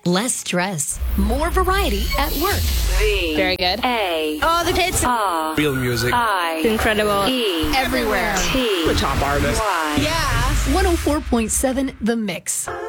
less stress, more variety at work. Very good. All the hits. Real music. Incredible. Everywhere. The top artist. Yeah. 104.7 The Mix.